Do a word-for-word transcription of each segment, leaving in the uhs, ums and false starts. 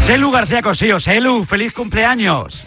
Selu García Cosío. Selu, feliz cumpleaños.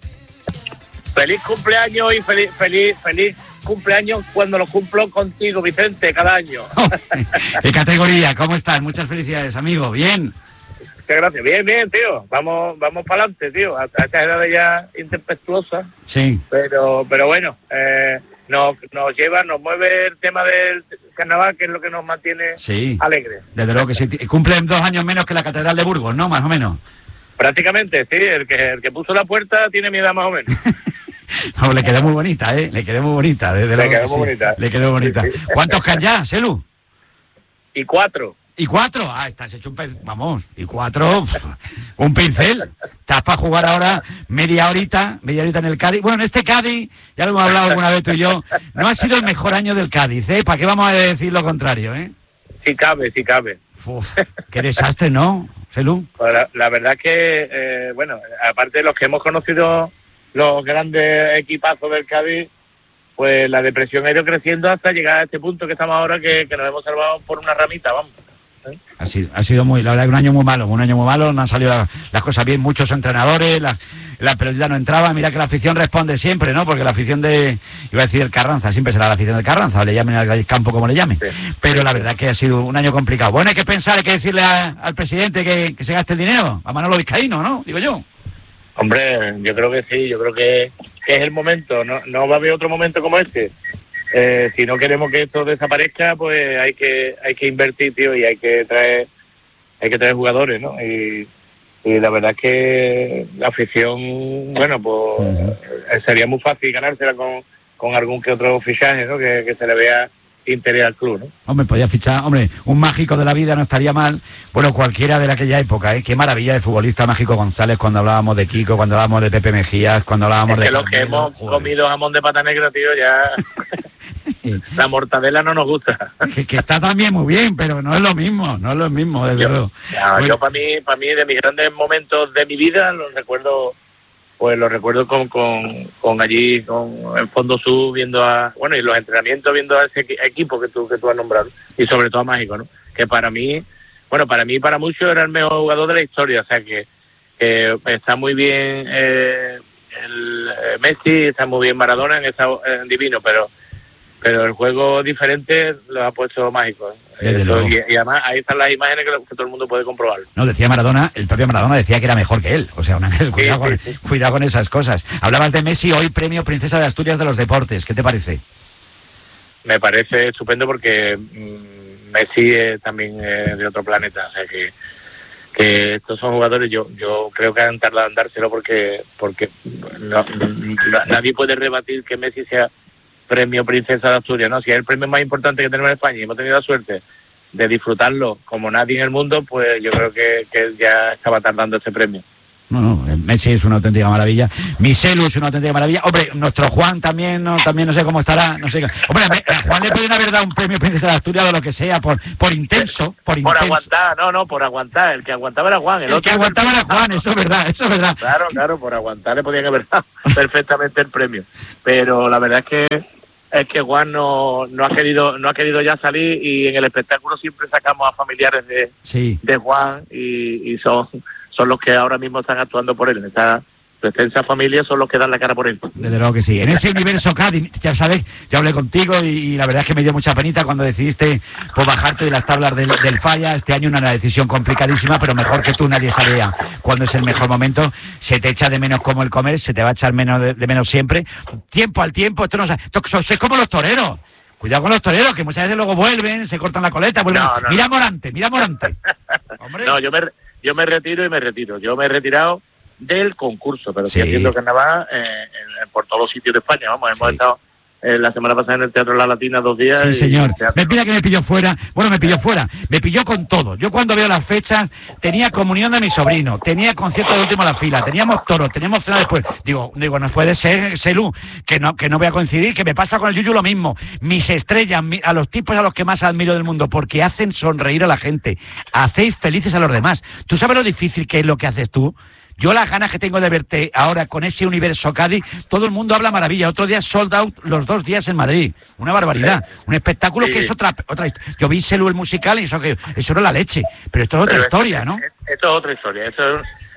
Feliz cumpleaños y feliz, feliz, feliz cumpleaños cuando lo cumplo contigo, Vicente, cada año. Oh, ¿qué categoría? ¿Cómo estás? Muchas felicidades, amigo. ¿Bien? Muchas gracias. Bien, bien, tío. Vamos vamos para adelante, tío. A esta edad ya intempestuosa. Sí. Pero pero bueno, eh, nos, nos lleva, nos mueve el tema del carnaval, que es lo que nos mantiene sí. alegres. Desde luego que sí. Cumplen dos años menos que la Catedral de Burgos, ¿no? Más o menos. Prácticamente, sí. El que, el que puso la puerta tiene mi edad más o menos. No, le quedó muy bonita, ¿eh? Le quedó muy bonita. Desde le quedó muy sí. bonita. Le quedó bonita. Sí, sí. ¿Cuántos can ya, Selu? Y cuatro. ¿Y cuatro? Ah, estás hecho un pez. Vamos, y cuatro, un pincel. Estás para jugar ahora media horita, media horita en el Cádiz. Bueno, en este Cádiz, ya lo hemos hablado alguna vez tú y yo, no ha sido el mejor año del Cádiz, ¿eh? ¿Para qué vamos a decir lo contrario, eh? Sí cabe, sí cabe. Uf, qué desastre, ¿no, Selu? Pues la, la verdad es que, eh, bueno, aparte de los que hemos conocido los grandes equipazos del Cádiz, pues la depresión ha ido creciendo hasta llegar a este punto que estamos ahora, que, que nos hemos salvado por una ramita, vamos. ¿Eh? Ha sido, ha sido muy, la verdad, un año muy malo, un año muy malo, no han salido la, las cosas bien, muchos entrenadores, la, la pelotita no entraba, mira que la afición responde siempre, ¿no? Porque la afición de, iba a decir el Carranza, siempre será la afición del Carranza, o le llamen al campo como le llamen, sí. Pero la verdad que ha sido un año complicado. Bueno, hay que pensar, hay que decirle a, al presidente que, que se gaste el dinero, a Manolo Vizcaíno, ¿no? Digo yo. Hombre, yo creo que sí, yo creo que, que es el momento, no, no va a haber otro momento como este. Eh, si no queremos que esto desaparezca, pues hay que hay que invertir, tío, y hay que traer hay que traer jugadores, ¿no? Y, y la verdad es que la afición, bueno, pues uh-huh. sería muy fácil ganársela con, con algún que otro fichaje, ¿no? Que, que se le vea interés al club, ¿no? Hombre, podía fichar, hombre, un mágico de la vida no estaría mal. Bueno, cualquiera de aquella época, ¿eh? Qué maravilla de futbolista Mágico González, cuando hablábamos de Kiko, cuando hablábamos de Pepe Mejías, cuando hablábamos es de... que los que hemos joder. comido jamón de pata negra, tío, ya... La mortadela no nos gusta. Que, que está también muy bien, pero no es lo mismo, no es lo mismo, desde yo, luego. Ya, bueno. Yo para mí, para mí, de mis grandes momentos de mi vida, los recuerdo, pues los recuerdo con, con, con allí, con el Fondo Sur, viendo a, bueno, y los entrenamientos, viendo a ese equipo que tú, que tú has nombrado, y sobre todo a Mágico, ¿no? Que para mí, bueno, para mí y para muchos era el mejor jugador de la historia, o sea que, que está muy bien eh, el eh, Messi, está muy bien Maradona, en está en divino, pero pero el juego diferente lo ha puesto Mágico. ¿eh? Esto, y, y además ahí están las imágenes que, que todo el mundo puede comprobar. No, decía Maradona, el propio Maradona decía que era mejor que él. O sea, una vez, cuidado, sí, sí, sí. Con, cuidado con esas cosas. Hablabas de Messi, hoy premio Princesa de Asturias de los Deportes. ¿Qué te parece? Me parece estupendo porque mmm, Messi es también eh, de otro planeta. O sea que, que estos son jugadores, yo yo creo que han tardado en dárselo porque, porque no, nadie puede rebatir que Messi sea premio Princesa de Asturias, ¿no? Si es el premio más importante que tenemos en España y hemos tenido la suerte de disfrutarlo como nadie en el mundo, pues yo creo que, que ya estaba tardando ese premio. No, no, Messi es una auténtica maravilla, Miselu es una auténtica maravilla, hombre, nuestro Juan también, no, también no sé cómo estará, no sé, hombre, a Juan le pueden haber dado un premio Princesa de Asturias o lo que sea, por por intenso, por, por intenso. aguantar, no, no, por aguantar, el que aguantaba era Juan, el, el otro que aguantaba era Juan, eso es verdad, eso es verdad. Claro, claro, por aguantar le podían haber dado perfectamente el premio, pero la verdad es que es que Juan no, no ha querido no ha querido ya salir y en el espectáculo siempre sacamos a familiares de, sí. de Juan y, y son son los que ahora mismo están actuando por él. En esta extensa familia son los que dan la cara por él. Desde luego que sí. En ese universo Cádiz, ya sabes, yo hablé contigo y, y la verdad es que me dio mucha penita cuando decidiste pues, bajarte de las tablas del, del Falla. Este año una decisión complicadísima, pero mejor que tú nadie sabía cuándo es el mejor momento. Se te echa de menos como el comer, se te va a echar menos de, de menos siempre. Tiempo al tiempo, esto no esto, es como los toreros. Cuidado con los toreros, que muchas veces luego vuelven, se cortan la coleta, vuelven. No, no, mira no. Morante, mira Morante. Hombre. No, yo me, yo me retiro y me retiro. Yo me he retirado del concurso, pero sí haciendo carnaval eh, en, por todos los sitios de España. Vamos, hemos sí. estado eh, la semana pasada en el Teatro La Latina dos días. Sí, y señor. Me pilla no. que me pilló fuera. Bueno, me pilló fuera. Me pilló con todo. Yo cuando veo las fechas, tenía comunión de mi sobrino, tenía concierto de último a la fila, teníamos toros, teníamos cena después. Digo, digo, no puede ser, Selu, que no, que no voy a coincidir, que me pasa con el Yuyu lo mismo. Mis estrellas, mi, a los tipos a los que más admiro del mundo, porque hacen sonreír a la gente. Hacéis felices a los demás. ¿Tú sabes lo difícil que es lo que haces tú? Yo las ganas que tengo de verte ahora con ese universo Cádiz, todo el mundo habla maravilla. Otro día sold out los dos días en Madrid. Una barbaridad. Un espectáculo sí. que es otra otra Yo vi Selu el musical y eso que eso era la leche. Pero esto es otra pero historia, esto, ¿no? Esto es otra historia. Esto es,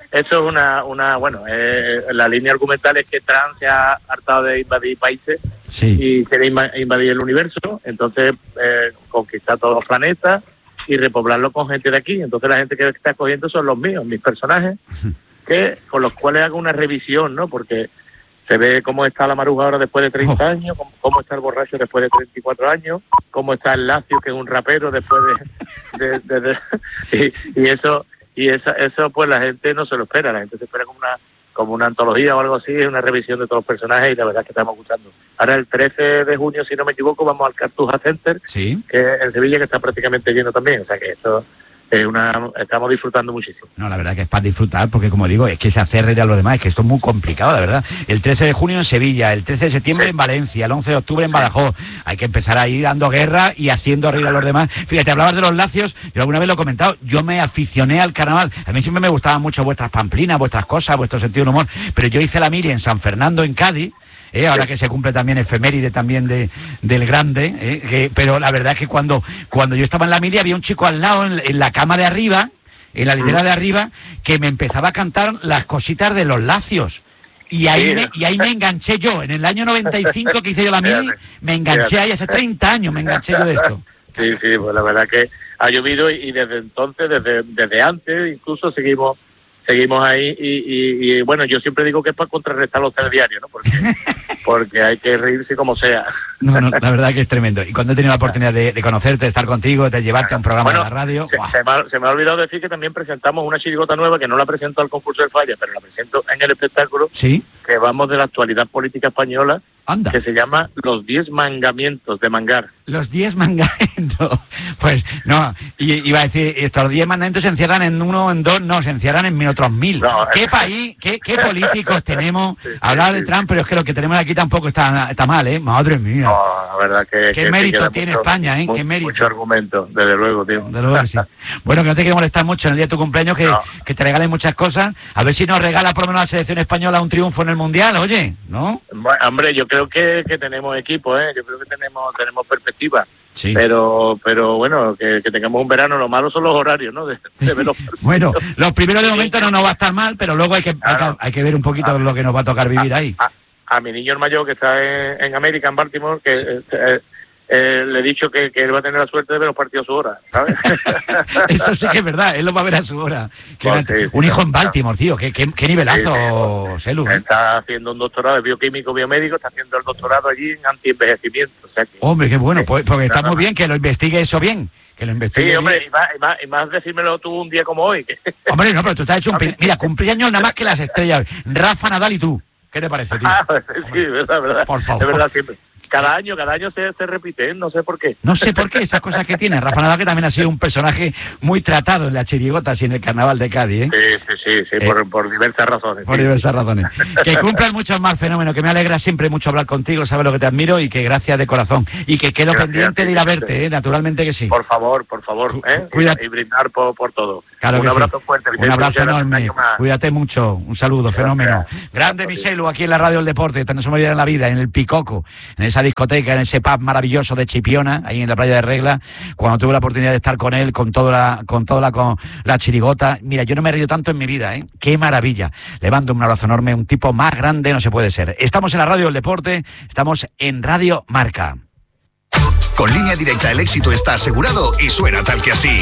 eso es una, una bueno, eh, la línea argumental es que Trump se ha hartado de invadir países sí. y quiere inv- invadir el universo, entonces eh, conquistar todos los planetas y repoblarlo con gente de aquí. Entonces la gente que está escogiendo son los míos, mis personajes, que con los cuales hago una revisión, ¿no? Porque se ve cómo está la Maruja ahora después de treinta Oh. años, cómo, cómo está el borracho después de treinta y cuatro años, cómo está el Lacio, que es un rapero, después de... de, de, de y, y eso, y esa, eso pues la gente no se lo espera, la gente se espera como una como una antología o algo así, es una revisión de todos los personajes y la verdad es que estamos escuchando. Ahora el trece de junio, si no me equivoco, vamos al Cartuja Center, Sí. que en Sevilla, que está prácticamente lleno también, o sea que esto... Es una, estamos disfrutando muchísimo. No, la verdad que es para disfrutar, porque como digo, es que se hace reír a los demás, es que esto es muy complicado, la verdad. El trece de junio en Sevilla, el trece de septiembre Sí. en Valencia, el once de octubre en Badajoz. Hay que empezar ahí dando guerra y haciendo reír a los demás. Fíjate, hablabas de los lacios, yo alguna vez lo he comentado, yo me aficioné al carnaval. A mí siempre me gustaban mucho vuestras pamplinas, vuestras cosas, vuestro sentido del humor, pero yo hice la mili en San Fernando, en Cádiz. Eh, ahora que se cumple también efeméride también de del grande, eh, que, pero la verdad es que cuando, cuando yo estaba en la mili había un chico al lado en, en la cama de arriba, en la litera de arriba, que me empezaba a cantar las cositas de los lacios. Y ahí, Sí. me, y ahí me enganché yo. En el año noventa y cinco que hice yo la mili, Fíjate, me enganché fíjate. ahí, hace treinta años me enganché yo de esto. Sí, sí, pues la verdad que ha llovido y, y desde entonces, desde desde antes, incluso seguimos seguimos ahí y, y, y bueno, yo siempre digo que es para contrarrestar los telediarios, ¿no? Porque, porque hay que reírse como sea. No, no, la verdad que es tremendo. Y cuando he tenido la oportunidad de, de conocerte, de estar contigo, de llevarte a un programa Bueno, de la radio... Se, ¡guau! se me ha, se me ha olvidado decir que también presentamos una chirigota nueva que no la presento al concurso del Falla, pero la presento en el espectáculo, ¿Sí? que vamos de la actualidad política española, Anda. que se llama Los diez mangamientos de Mangar. Los diez mandamientos. Pues no, y, iba a decir, estos diez mandamientos se encierran en uno, en dos, no, se encierran en mil otros mil. No, ¿Qué eh. país, qué, qué políticos tenemos? Sí, sí, Hablar de sí. Trump, pero es que lo que tenemos aquí tampoco está, está mal, ¿eh? Madre mía. No, la verdad que... Qué que mérito queda tiene mucho- España, ¿eh? mu- Qué mérito. Mucho argumento, desde luego, tío. De luego que sí. Bueno, que no te quiero molestar mucho en el día de tu cumpleaños, que, No. que te regalen muchas cosas. A ver si nos regala por lo menos la selección española un triunfo en el Mundial, oye, ¿no? Bueno, hombre, yo creo que, que tenemos equipo, ¿eh? Yo creo que tenemos tenemos perspectiva. Sí. Pero pero bueno, que, que tengamos un verano. Lo malo son los horarios, ¿no? De, de ver los Bueno, partidos. los primeros de momento no nos va a estar mal, pero luego hay que, hay que, Claro. hay que ver un poquito lo que nos va a tocar vivir ahí. A, a mi niño el mayor que está en, en América, en Baltimore, que eh, eh, eh, le he dicho que, que él va a tener la suerte de ver los partidos a su hora, ¿sabes? Eso sí que es verdad, él lo va a ver a su hora. Qué Pues gran- sí, un sí, hijo en sí. Baltimore, tío, qué, qué, qué nivelazo, Sí, sí. Selu. ¿eh? Está haciendo un doctorado de bioquímico biomédico, está haciendo el doctorado allí en antienvejecimiento. O sea que, Hombre, qué bueno, pues, porque está no, muy no. bien que lo investigue eso bien, que lo investigue sí, hombre, bien. y más, y, más, y más decírmelo tú un día como hoy. Que... Hombre, no, pero tú te has hecho un... pi- Mira, cumpleaños nada más que las estrellas. Rafa Nadal y tú. ¿Qué te parece, tío? Ah, sí, verdad, verdad. Por favor. Es verdad, siempre. Cada año, cada año se, se repite, ¿eh? No sé por qué. No sé por qué, esas cosas que tiene. Rafa Nadal, que también ha sido un personaje muy tratado en la chirigotas y en el carnaval de Cádiz, ¿eh? Sí, sí, sí, sí Eh, por, por diversas razones. Por sí. diversas razones. Que cumplan muchos más fenómenos, que me alegra siempre mucho hablar contigo, sabes lo que te admiro y que gracias de corazón. Y que quedo Gracias, pendiente de ir a verte, ¿eh? Naturalmente que sí. Por favor, por favor, Cu- ¿eh? cuídate. Y, y brindar por, por todo. Claro un que sí. abrazo fuerte, Vicente. Un abrazo Muchas gracias, un enorme. año más. Cuídate mucho. Un saludo, Gracias. fenómeno. Grande Gracias. Miselu, aquí en la Radio del Deporte. No se me olvida en la vida, en el Picoco, en esa discoteca, en ese pub maravilloso de Chipiona, ahí en la playa de Regla, cuando tuve la oportunidad de estar con él, con toda la, con toda la, con la chirigota. Mira, yo no me he reído tanto en mi vida, ¿eh? Qué maravilla. Le mando un abrazo enorme, un tipo más grande no se puede ser. Estamos en la Radio del Deporte, estamos en Radio Marca. Con Línea Directa el éxito está asegurado y suena tal que así.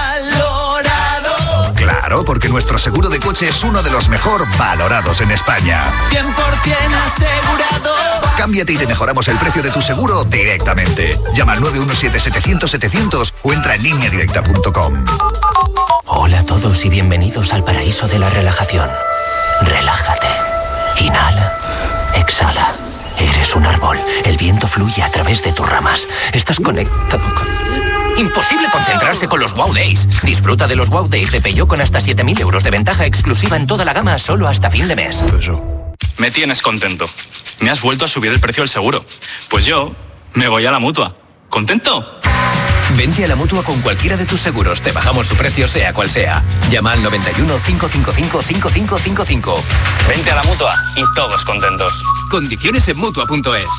Valorado, Claro, porque nuestro seguro de coche es uno de los mejor valorados en España. cien por ciento asegurado. Cámbiate y te mejoramos el precio de tu seguro directamente. Llama al nueve uno siete, setecientos, setecientos o entra en línea directa punto com. Hola a todos y bienvenidos al paraíso de la relajación. Relájate. Inhala. Exhala. Eres un árbol. El viento fluye a través de tus ramas. Estás conectado con... Imposible concentrarse con los Wow Days. Disfruta de los Wow Days de Peugeot con hasta siete mil euros de ventaja exclusiva en toda la gama solo hasta fin de mes. Me tienes contento. Me has vuelto a subir el precio del seguro. Pues yo me voy a la Mutua. ¿Contento? Vente a la Mutua con cualquiera de tus seguros. Te bajamos su precio sea cual sea. Llama al noventa y uno, cinco cinco cinco, cinco cinco cinco cinco. Vente a la Mutua y todos contentos. Condiciones en Mutua punto es.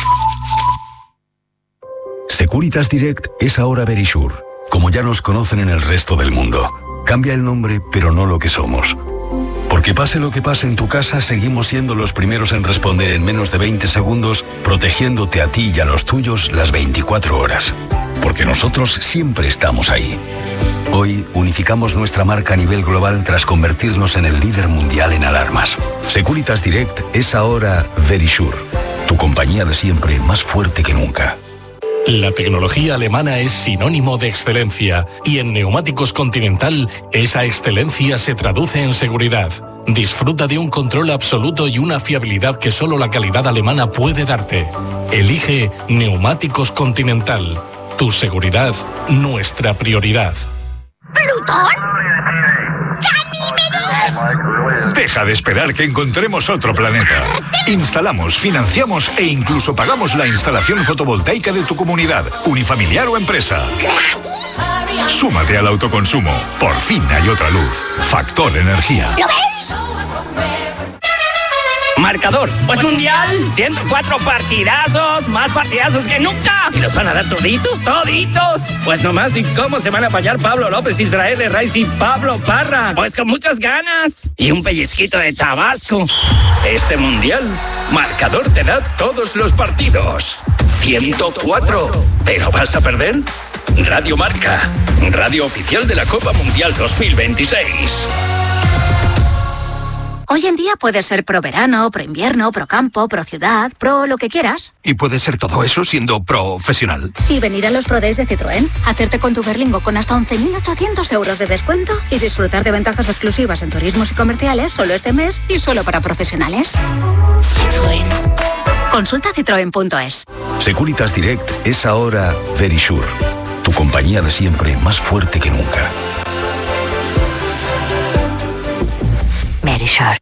Securitas Direct es ahora Verisure, como ya nos conocen en el resto del mundo. Cambia el nombre, pero no lo que somos. Porque pase lo que pase en tu casa, seguimos siendo los primeros en responder en menos de veinte segundos, protegiéndote a ti y a los tuyos las veinticuatro horas. Porque nosotros siempre estamos ahí. Hoy unificamos nuestra marca a nivel global tras convertirnos en el líder mundial en alarmas. Securitas Direct es ahora Verisure, tu compañía de siempre más fuerte que nunca. La tecnología alemana es sinónimo de excelencia y en Neumáticos Continental esa excelencia se traduce en seguridad. Disfruta de un control absoluto y una fiabilidad que solo la calidad alemana puede darte. Elige Neumáticos Continental. Tu seguridad, nuestra prioridad. ¿Plutón? ¡Ganímedes! Deja de esperar que encontremos otro planeta. Instalamos, financiamos e incluso pagamos la instalación fotovoltaica de tu comunidad, unifamiliar o empresa. ¿Gratis? Súmate al autoconsumo. Por fin hay otra luz. Factor Energía. ¿Lo veis? Marcador, pues mundial, ciento cuatro partidazos, más partidazos que nunca. ¿Y los van a dar toditos? ¡Toditos! Pues nomás, ¿y cómo se van a fallar Pablo López, Israel Herraiz y Pablo Parra? Pues con muchas ganas. Y un pellizquito de Tabasco. Este mundial, Marcador te da todos los partidos. ciento cuatro. ¿Te lo vas a perder? Radio Marca, radio oficial de la Copa Mundial dos mil veintiséis. Hoy en día puedes ser pro verano, pro invierno, pro campo, pro ciudad, pro lo que quieras. Y puedes ser todo eso siendo profesional. Y venir a los Pro Days de Citroën, hacerte con tu Berlingo con hasta once mil ochocientos euros de descuento y disfrutar de ventajas exclusivas en turismos y comerciales solo este mes y solo para profesionales. Citroën. Consulta citroen punto es. Securitas Direct es ahora Verisure, tu compañía de siempre más fuerte que nunca. Verisure.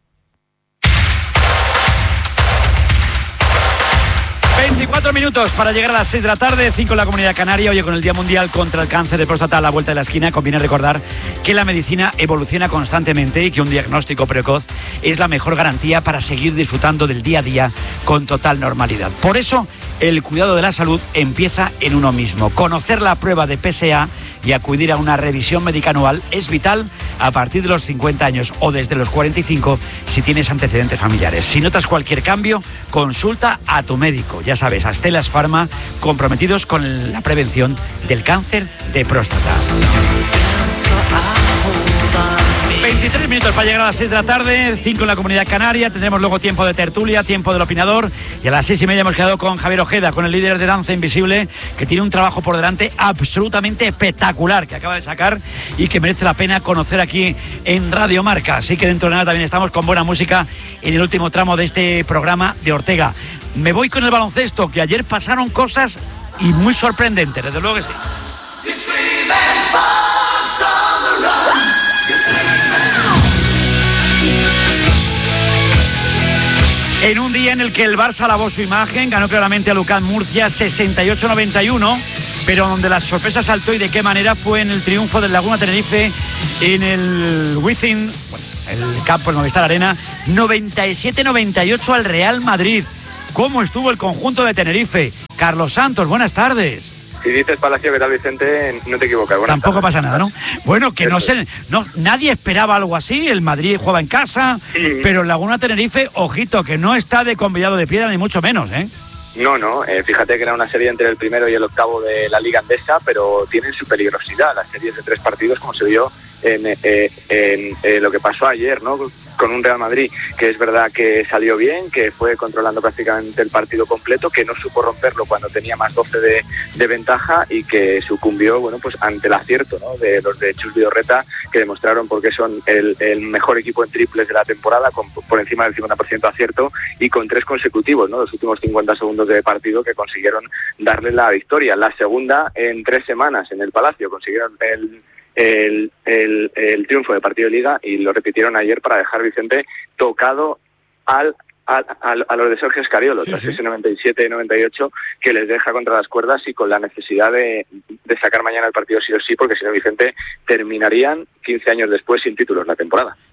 veinticuatro minutos para llegar a las seis de la tarde, cinco en la Comunidad Canaria. Oye, con el Día Mundial contra el Cáncer de Próstata a la vuelta de la esquina, conviene recordar que la medicina evoluciona constantemente y que un diagnóstico precoz es la mejor garantía para seguir disfrutando del día a día con total normalidad. Por eso, el cuidado de la salud empieza en uno mismo. Conocer la prueba de P S A y acudir a una revisión médica anual es vital a partir de los cincuenta años o desde los cuarenta y cinco si tienes antecedentes familiares. Si notas cualquier cambio, consulta a tu médico. Ya sabes, Astellas Pharma, comprometidos con la prevención del cáncer de próstata. veintitrés minutos para llegar a las seis de la tarde, cinco en la Comunidad Canaria. Tendremos luego tiempo de tertulia, tiempo del opinador. Y a las seis y media hemos quedado con Javier Ojeda, con el líder de Danza Invisible, que tiene un trabajo por delante absolutamente espectacular, que acaba de sacar y que merece la pena conocer aquí en Radio Marca. Así que dentro de nada también estamos con buena música en el último tramo de este programa de Ortega. Me voy con el baloncesto, que ayer pasaron cosas y muy sorprendentes, desde luego que sí. En un día en el que el Barça lavó su imagen, ganó claramente a Lucán Murcia sesenta y ocho noventa y uno, pero donde la sorpresa saltó y de qué manera fue en el triunfo del Laguna Tenerife en el Wizzing, bueno, el campo del Movistar Arena, noventa y siete noventa y ocho al Real Madrid. ¿Cómo estuvo el conjunto de Tenerife? Carlos Santos, buenas tardes. Si dices Palacio, ¿qué tal, Vicente? No te equivocas. Buenas Tampoco tardes. pasa nada, ¿no? Bueno, que no sé, no, nadie esperaba algo así. El Madrid jugaba en casa, sí. Pero el Laguna Tenerife, ojito, que no está de convidado de piedra, ni mucho menos, ¿eh? No, no, eh, fíjate que era una serie entre el primero y el octavo de la Liga Andesa, pero tienen su peligrosidad, las series de tres partidos, como se vio en, eh, en eh, lo que pasó ayer, ¿no? Con un Real Madrid que es verdad que salió bien, que fue controlando prácticamente el partido completo, que no supo romperlo cuando tenía más doce de, de ventaja y que sucumbió, bueno, pues ante el acierto, ¿no? De los de Chus Vidorreta, que demostraron por qué son el, el mejor equipo en triples de la temporada, con, por encima del cincuenta por ciento acierto y con tres consecutivos, ¿no? Los últimos cincuenta segundos de partido que consiguieron darle la victoria. La segunda en tres semanas en el Palacio, consiguieron el El, el, el triunfo de partido de Liga y lo repitieron ayer para dejar, Vicente, tocado al, al, al a los de Sergio Escariolo, sí, tras sí. ese noventa y siete noventa y ocho que les deja contra las cuerdas y con la necesidad de, de sacar mañana el partido sí o sí, porque si no, Vicente, terminarían quince años después sin títulos la temporada.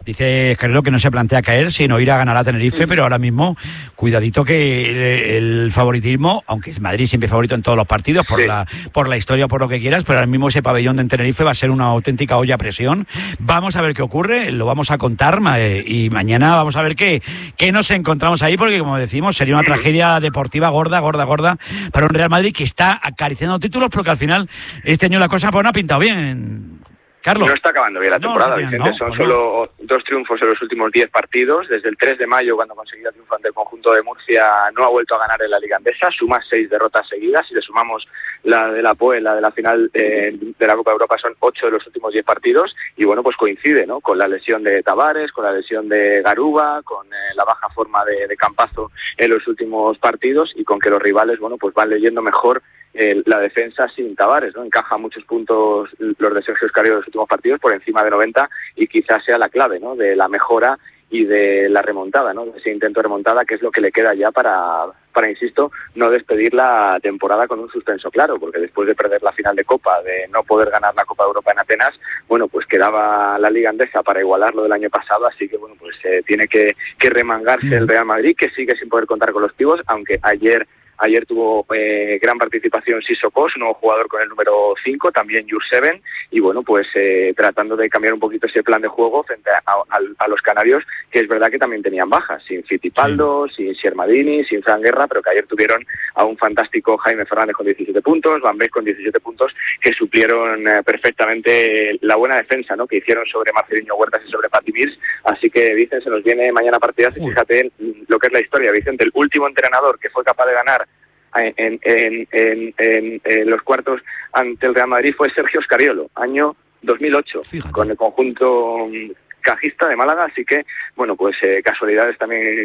Dice Escarelo que no se plantea caer, sino ir a ganar a Tenerife, pero ahora mismo, cuidadito que el, el favoritismo, aunque Madrid siempre es favorito en todos los partidos, por, sí. la, por la historia, por lo que quieras, pero ahora mismo ese pabellón de Tenerife va a ser una auténtica olla a presión. Vamos a ver qué ocurre, lo vamos a contar eh, y mañana vamos a ver qué, qué nos encontramos ahí, porque como decimos, sería una tragedia deportiva gorda, gorda, gorda para un Real Madrid que está acariciando títulos, porque al final este año la cosa pues, no ha pintado bien. Carlos. No está acabando bien la temporada, no, Vicente. No, Son no. solo dos triunfos en los últimos diez partidos. Desde el tres de mayo, cuando consiguió el triunfo ante el conjunto de Murcia, no ha vuelto a ganar en la Liga Andesa. Suma seis derrotas seguidas. Si le sumamos la de la P O E, la de la final eh, de la Copa de Europa, son ocho de los últimos diez partidos. Y bueno, pues coincide, ¿no? Con la lesión de Tavares, con la lesión de Garuba, con eh, la baja forma de, de Campazo en los últimos partidos y con que los rivales, bueno, pues van leyendo mejor Eh, la defensa sin Tavares, ¿no? Encaja muchos puntos los de Sergio Escariola en los últimos partidos por encima de noventa y quizás sea la clave, ¿no? De la mejora y de la remontada, ¿no? De ese intento de remontada, que es lo que le queda ya para, para, insisto, no despedir la temporada con un suspenso claro, porque después de perder la final de Copa, de no poder ganar la Copa de Europa en Atenas, bueno, pues quedaba la Liga Andesa para igualar lo del año pasado, así que, bueno, pues eh, tiene que, que remangarse el Real Madrid, que sigue sin poder contar con los pibos, aunque ayer Ayer tuvo eh, gran participación Sissoko, un nuevo jugador con el número cinco, también Jurseven, y bueno, pues eh, tratando de cambiar un poquito ese plan de juego frente a, a, a los canarios, que es verdad que también tenían bajas, sin Fittipaldo, sí. sin Siermadini, sin Fran Guerra, pero que ayer tuvieron a un fantástico Jaime Fernández con diecisiete puntos, Van Beek con diecisiete puntos, que suplieron eh, perfectamente la buena defensa, ¿no? Que hicieron sobre Marcelinho Huertas y sobre Pati Mirs, así que Vicente, se nos viene mañana partidazo, y fíjate en lo que es la historia, Vicente, el último entrenador que fue capaz de ganar En, en, en, en, en los cuartos ante el Real Madrid fue Sergio Escariolo, año dos mil ocho, Fíjate. Con el conjunto cajista de Málaga, así que, bueno, pues eh, casualidades también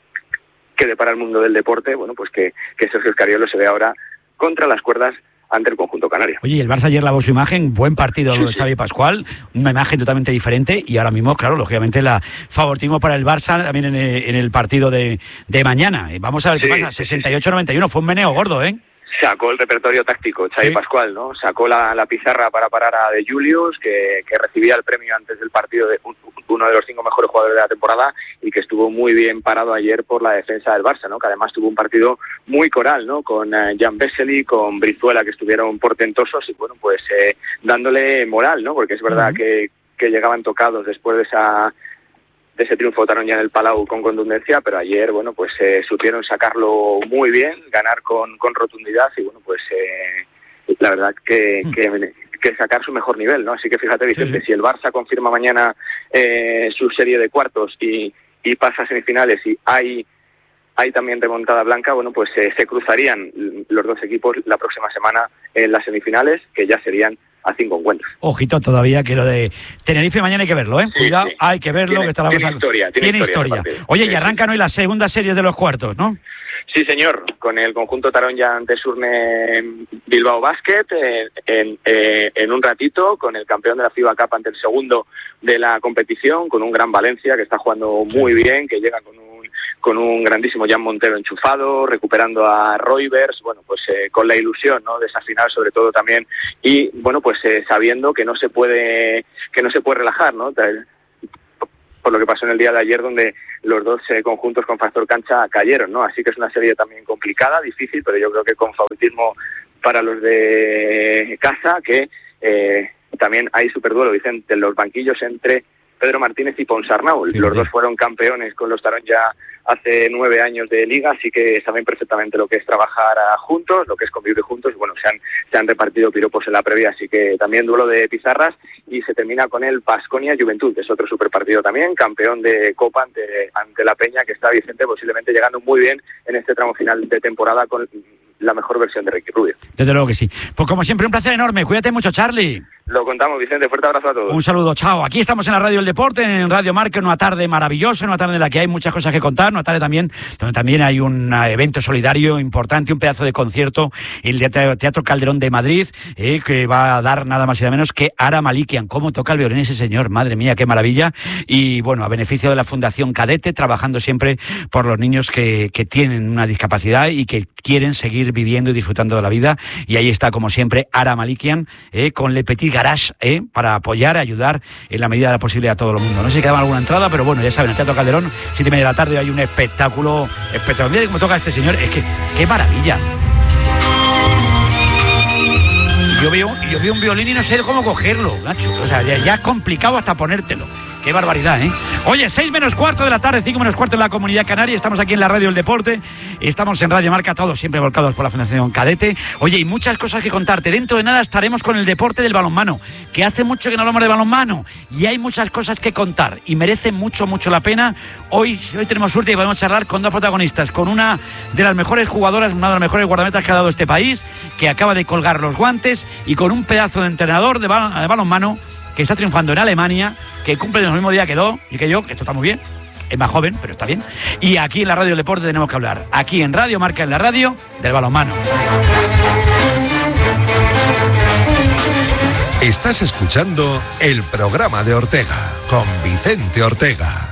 que depara el mundo del deporte, bueno, pues que, que Sergio Escariolo se ve ahora contra las cuerdas ante el conjunto canario. Oye, el Barça ayer lavó su imagen, buen partido sí, lo de Xavi sí. Pascual, una imagen totalmente diferente, y ahora mismo, claro, lógicamente la favoritismo para el Barça también en el, en el partido de, de mañana. Vamos a ver sí, qué pasa, sesenta y ocho noventa y uno, fue un meneo gordo, ¿eh? Sacó el repertorio táctico, Xavi sí. Pascual, ¿no? Sacó la, la pizarra para parar a De Julius, que, que recibía el premio antes del partido de un, uno de los cinco mejores jugadores de la temporada y que estuvo muy bien parado ayer por la defensa del Barça, ¿no? Que además tuvo un partido muy coral, ¿no? Con eh, Jan Vesely, con Brizuela, que estuvieron portentosos y, bueno, pues eh, dándole moral, ¿no? Porque es verdad uh-huh. que, que llegaban tocados después de esa... de ese triunfo votaron ya en el Palau con contundencia, pero ayer, bueno, pues eh, supieron sacarlo muy bien, ganar con, con rotundidad y, bueno, pues eh, la verdad que, que, que sacar su mejor nivel, ¿no? Así que fíjate, Vicente, sí, sí. si el Barça confirma mañana eh, su serie de cuartos y, y pasa a semifinales y hay... hay también remontada blanca, bueno, pues eh, se cruzarían los dos equipos la próxima semana en las semifinales, que ya serían a cinco encuentros. Ojito todavía, que lo de Tenerife mañana hay que verlo, ¿eh? Sí, Cuidado, sí. hay que verlo. Tiene, que está la tiene cosa... historia. Tiene, tiene historia. historia. Oye, sí, y arrancan hoy las segundas series de los cuartos, ¿no? Sí, señor, con el conjunto Taronja ante Surne Bilbao Basket, en, en, eh, en un ratito, con el campeón de la FIBA Cup ante el segundo de la competición, con un gran Valencia que está jugando muy sí. bien, que llega con un con un grandísimo Jan Montero enchufado, recuperando a Roivers, bueno, pues eh, con la ilusión, ¿no?, de esa final sobre todo también, y bueno, pues eh, sabiendo que no se puede que no se puede relajar, ¿no?, por lo que pasó en el día de ayer, donde los dos eh, conjuntos con factor cancha cayeron, ¿no? Así que es una serie también complicada, difícil, pero yo creo que con favoritismo para los de casa, que eh, también hay superduelo, dicen, en los banquillos entre Pedro Martínez y Ponsarnau. Sí, los sí. dos fueron campeones con los Taronja hace nueve años de liga, así que saben perfectamente lo que es trabajar juntos, lo que es convivir juntos, y bueno, se han, se han repartido piropos en la previa, así que también duelo de pizarras, y se termina con el Baskonia Juventud, que es otro super partido también, campeón de Copa ante, ante la Peña, que está Vicente posiblemente llegando muy bien en este tramo final de temporada con la mejor versión de Ricky Rubio. Desde luego que sí. Pues como siempre, un placer enorme. Cuídate mucho, Charlie. Lo contamos, Vicente. Fuerte abrazo a todos. Un saludo, chao. Aquí estamos en la Radio del Deporte, en Radio Marca, una tarde maravillosa, una tarde en la que hay muchas cosas que contar, una tarde también donde también hay un evento solidario importante, un pedazo de concierto, el Teatro Calderón de Madrid, eh, que va a dar nada más y nada menos que Ara Malikian. ¿Cómo toca el violín ese señor? Madre mía, qué maravilla. Y bueno, a beneficio de la Fundación Cadete, trabajando siempre por los niños que, que tienen una discapacidad y que quieren seguir viviendo y disfrutando de la vida. Y ahí está, como siempre, Ara Malikian, eh, con Le Petit garage, ¿eh? Para apoyar, ayudar en la medida de la posibilidad a todo el mundo. No sé si quedaba alguna entrada, pero bueno, ya saben, el Teatro Calderón, siete y media de la tarde, hay un espectáculo espectacular. Mira cómo toca este señor, es que qué maravilla. Yo veo, yo veo un violín y no sé cómo cogerlo, Nacho. O sea, ya, ya es complicado hasta ponértelo. Qué barbaridad, ¿eh? Oye, seis menos cuarto de la tarde, cinco menos cuarto en la Comunidad Canaria. Estamos aquí en la Radio del Deporte. Estamos en Radio Marca, todos siempre volcados por la Fundación Cadete. Oye, y muchas cosas que contarte. Dentro de nada estaremos con el deporte del balonmano, que hace mucho que no hablamos de balonmano. Y hay muchas cosas que contar. Y merece mucho, mucho la pena. Hoy, hoy tenemos suerte y podemos charlar con dos protagonistas. Con una de las mejores jugadoras, una de las mejores guardametas que ha dado este país, que acaba de colgar los guantes. Y con un pedazo de entrenador de, bal- de balonmano que está triunfando en Alemania, que cumple el mismo día que Do, y que yo, que esto está muy bien, es más joven, pero está bien. Y aquí en la Radio del Deporte tenemos que hablar. Aquí en Radio Marca, en la radio del balonmano. Estás escuchando el programa de Ortega, con Vicente Ortega.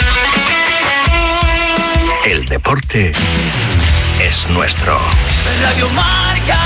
El deporte es nuestro. Radio Marca.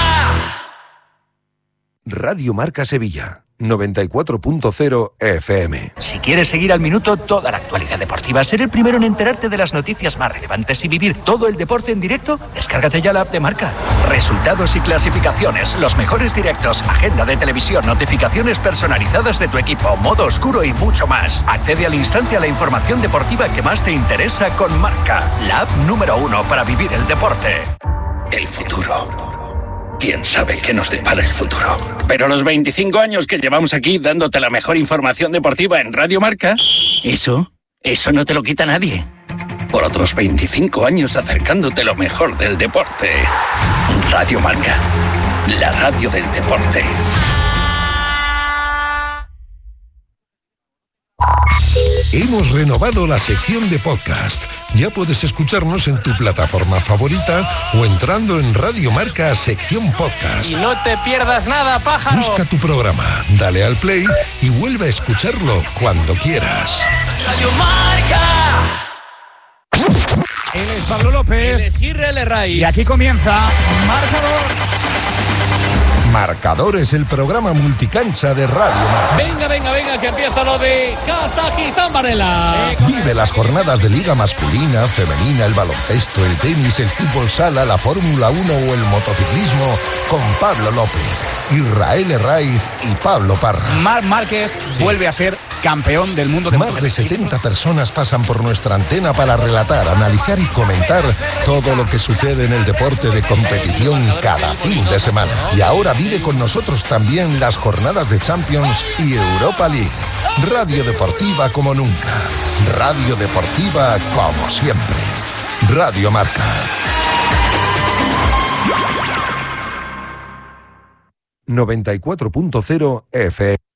Radio Marca Sevilla, noventa y cuatro punto cero F M. Si quieres seguir al minuto toda la actualidad deportiva, ser el primero en enterarte de las noticias más relevantes y vivir todo el deporte en directo, descárgate ya la app de Marca. Resultados y clasificaciones, los mejores directos, agenda de televisión, notificaciones personalizadas de tu equipo, modo oscuro y mucho más. Accede al instante a la información deportiva que más te interesa con Marca, la app número uno para vivir el deporte. El futuro. ¿Quién sabe qué nos depara el futuro? Pero los veinticinco años que llevamos aquí dándote la mejor información deportiva en Radio Marca, eso, eso no te lo quita nadie. Por otros veinticinco años acercándote lo mejor del deporte. Radio Marca, la radio del deporte. Hemos renovado la sección de podcast. Ya puedes escucharnos en tu plataforma favorita o entrando en Radio Marca sección podcast. Y no te pierdas nada, pájaro. Busca tu programa, dale al play y vuelve a escucharlo cuando quieras. Radio Marca. Él es Pablo López. Él es Israel Raiz. Y aquí comienza Marcador. Marcador es el programa multicancha de Radio Marca. Venga, venga, venga, que empieza lo de Kazajistán, Varela. Vive las jornadas de Liga masculina, femenina, el baloncesto, el tenis, el fútbol sala, la Fórmula uno o el motociclismo con Pablo López, Israel Raiz y Pablo Parra. Marc Márquez sí. vuelve a ser campeón del mundo de Más de setenta personas pasan por nuestra antena para relatar, analizar y comentar todo lo que sucede en el deporte de competición cada fin de semana. Y ahora vive con nosotros también las jornadas de Champions y Europa League. Radio Deportiva como nunca. Radio Deportiva como siempre. Radio Marca. noventa y cuatro punto cero F M.